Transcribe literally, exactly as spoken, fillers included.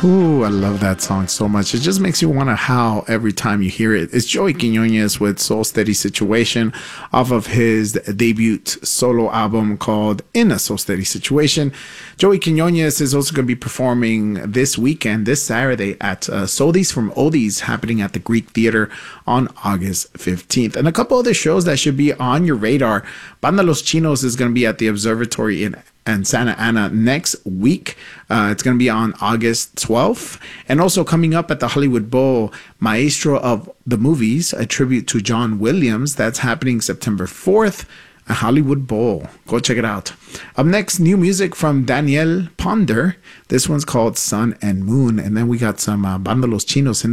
Ooh, I love that song so much. It just makes you want to howl every time you hear it. It's Joey Quinones with Soul Steady Situation off of his debut solo album called In a Soul Steady Situation. Joey Quinones is also going to be performing this weekend, this Saturday, at uh, Soldies from Oldies, happening at the Greek Theater on August fifteenth. And a couple other shows that should be on your radar. Banda Los Chinos is going to be at the Observatory in and Santa Ana next week. Uh, it's going to be on August twelfth. And also coming up at the Hollywood Bowl, Maestro of the Movies, a tribute to John Williams. That's happening September fourth at Hollywood Bowl. Go check it out. Up next, new music from Daniel Ponder. This one's called Sun and Moon. And then we got some uh, Banda Los Chinos in